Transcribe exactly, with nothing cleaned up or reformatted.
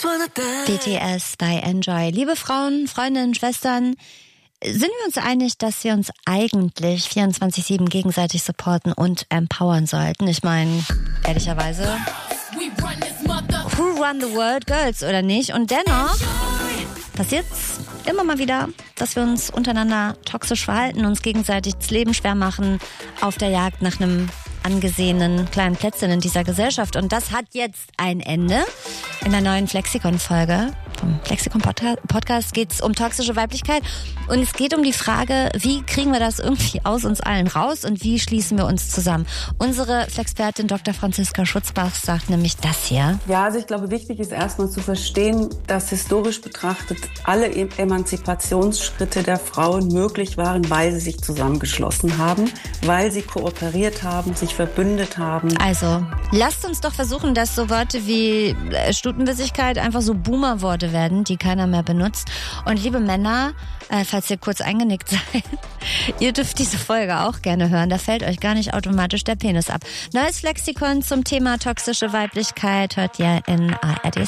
B T S bei Enjoy. Liebe Frauen, Freundinnen, Schwestern, sind wir uns einig, dass wir uns eigentlich vierundzwanzig sieben gegenseitig supporten und empowern sollten? Ich meine, ehrlicherweise, who run the world, Girls, oder nicht? Und dennoch passiert's immer mal wieder, dass wir uns untereinander toxisch verhalten, uns gegenseitig das Leben schwer machen, auf der Jagd nach einem angesehenen kleinen Plätzchen in dieser Gesellschaft. Und das hat jetzt ein Ende. In der neuen Flexikon-Folge vom Flexikon-Podcast geht es um toxische Weiblichkeit. Und es geht um die Frage, wie kriegen wir das irgendwie aus uns allen raus und wie schließen wir uns zusammen? Unsere Flexpertin Doktor Franziska Schutzbach sagt nämlich das hier. Ja, also ich glaube, wichtig ist erstmal zu verstehen, dass historisch betrachtet alle Emanzipationsschritte der Frauen möglich waren, weil sie sich zusammengeschlossen haben, weil sie kooperiert haben, sich verbündet haben. Also, lasst uns doch versuchen, dass so Worte wie Stutenbissigkeit einfach so Boomer-Worte werden, die keiner mehr benutzt. Und liebe Männer, äh, falls ihr kurz eingenickt seid, ihr dürft diese Folge auch gerne hören. Da fällt euch gar nicht automatisch der Penis ab. Neues Flexikon zum Thema toxische Weiblichkeit hört ihr in A R D